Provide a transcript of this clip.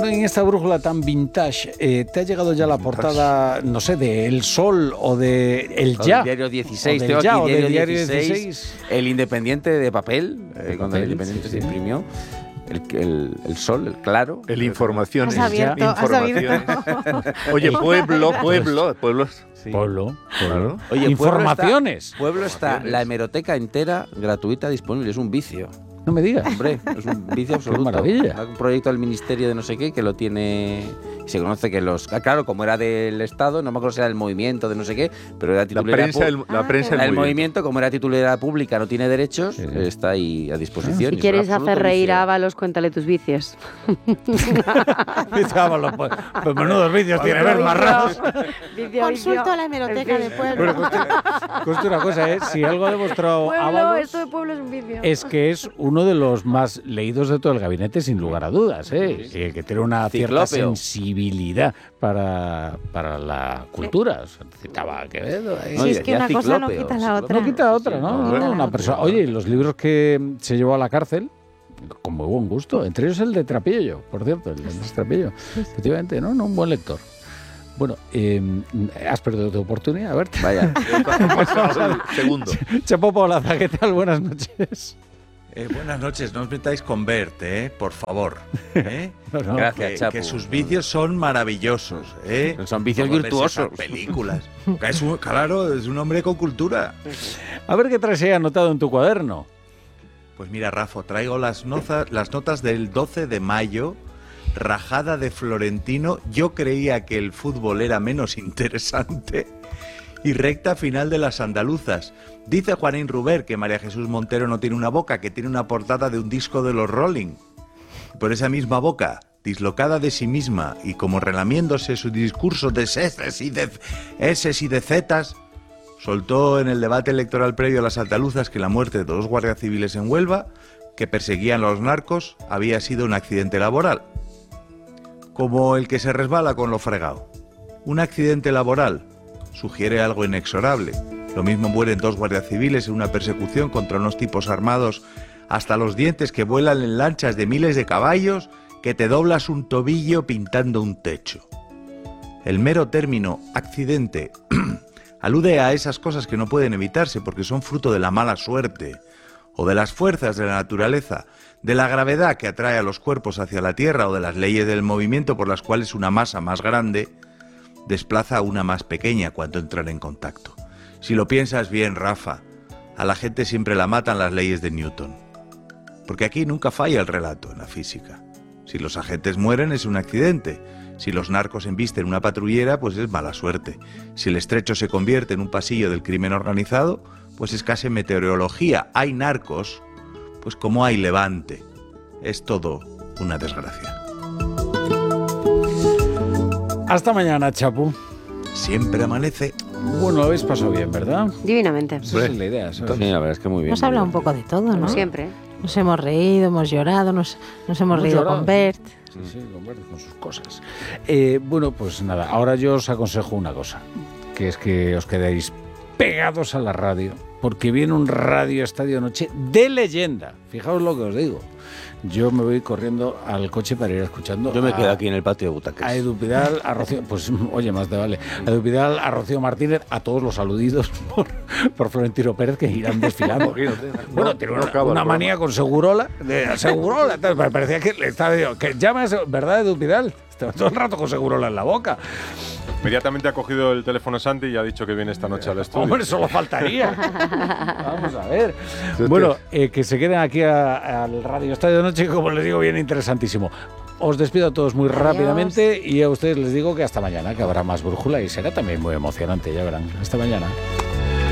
Bueno, en esta brújula tan vintage, ¿te ha llegado ya la portada, no sé, de El Sol o de El Ya? El Diario 16, o tengo del Ya, aquí o del Diario Diario 16, El Independiente de papel, cuando El Independiente se imprimió. El Sol, el Claro. El Informaciones. Has abierto. Oye, pueblos. Sí. Pueblo. Claro. Oye, Informaciones. Pueblo está la hemeroteca entera gratuita disponible. Es un vicio. No me digas. Hombre, es un vicio absoluto. Qué maravilla. Un proyecto del Ministerio de no sé qué que lo tiene. Se conoce que los. Claro, como era del Estado, no me acuerdo si era del movimiento de no sé qué, pero era titularidad pública. La prensa El movimiento, como era titularidad pública, no tiene derechos, está ahí a disposición. Si quieres hacer reír a Ábalos, cuéntale tus vicios. Dice Ábalos, pues menudos vicios tiene, ver, más raros. Consulto a la hemeroteca de Pueblo. Cuesta una cosa, si algo ha demostrado Ábalos, esto de Pueblo es un vicio. es que es uno de los más leídos de todo el gabinete, sin lugar a dudas, que tiene una cierta sensibilidad para la cultura. O sea, citaba a Quevedo. Sí, es que una cosa no quita la otra. No quita otra, ¿no? Una persona. Oye, los libros que se llevó a la cárcel, con muy buen gusto, entre ellos el de Trapillo, por cierto, el de Trapillo. Efectivamente, ¿no? Un buen lector. Bueno, has perdido tu oportunidad, a ver. Vaya. Segundo. Chapo Paulaza, ¿qué tal? Buenas noches. Buenas noches, no os metáis con Bert, por favor. No, gracias, Chapo. Que sus vicios son maravillosos. Son vicios Como virtuosos. esas películas. Claro, es un hombre con cultura. A ver qué traes ahí anotado en tu cuaderno. Pues mira, Rafa, traigo las notas del 12 de mayo. Rajada de Florentino. Yo creía que el fútbol era menos interesante. Y recta final de las andaluzas. Dice Juanín Ruber que María Jesús Montero no tiene una boca, que tiene una portada de un disco de los Rolling. Por esa misma boca, dislocada de sí misma y como relamiéndose su discurso de eses y de zetas, soltó en el debate electoral previo a las andaluzas que la muerte de 2 guardias civiles en Huelva, que perseguían a los narcos, había sido un accidente laboral. Como el que se resbala con lo fregado. Un accidente laboral sugiere algo inexorable. Lo mismo mueren 2 guardias civiles en una persecución contra unos tipos armados hasta los dientes que vuelan en lanchas de miles de caballos que te doblas un tobillo pintando un techo. El mero término accidente alude a esas cosas que no pueden evitarse porque son fruto de la mala suerte o de las fuerzas de la naturaleza, de la gravedad que atrae a los cuerpos hacia la Tierra o de las leyes del movimiento por las cuales una masa más grande desplaza a una más pequeña cuando entran en contacto. Si lo piensas bien, Rafa, a la gente siempre la matan las leyes de Newton. Porque aquí nunca falla el relato en la física. Si los agentes mueren es un accidente. Si los narcos embisten una patrullera, pues es mala suerte. Si el estrecho se convierte en un pasillo del crimen organizado, pues es casi meteorología. Hay narcos, pues como hay levante. Es todo una desgracia. Hasta mañana, Chapu. Siempre amanece. Bueno, lo habéis pasado bien, ¿verdad? Divinamente. Esa es la idea, ¿sabes? Sí, la verdad es que muy bien. Hemos hablado un poco de todo, ¿no? Como siempre. Nos hemos reído, hemos llorado, nos hemos reído llorado, con Bert. Sí, con Bert, con sus cosas. Bueno, pues nada, ahora yo os aconsejo una cosa, que es que os quedéis pegados a la radio, porque viene un Radio Estadio Noche de leyenda. Fijaos lo que os digo. Yo me voy corriendo al coche para ir escuchando. Yo me quedo aquí en el patio de butacas. A Edu Pidal, a Rocío, pues oye, más te vale. A Edu Pidal, a Rocío Martínez, a todos los aludidos por Florentino Pérez que irán desfilando. Bueno, tiene una manía con Segurola. Segurola, entonces me parecía que le estaba diciendo, que llamas, ¿verdad, Edu Pidal? Estaba todo el rato con Segurola en la boca. Inmediatamente ha cogido el teléfono Santi y ha dicho que viene esta noche al estudio. Hombre, solo faltaría. Vamos a ver. Bueno, que se queden aquí al Radio Estadio de Noche, que como les digo, viene interesantísimo. Os despido a todos muy rápidamente y a ustedes les digo que hasta mañana, que habrá más brújula y será también muy emocionante, ya verán. Hasta mañana.